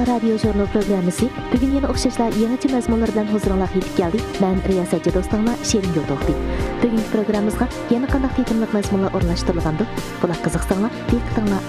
radio jurnal programmasi bugün yana o'xshashlar yangicha mazmunlar bilan huzuringizga yetib keldi. Men riyosatchi do'stinglar Shirin Yo'ldoqdi. Bugungi programmamizga yana qanday tetimliq mazmunlar o'rnashtirilgandi? Bular qiziqsanglar, diqqatinglar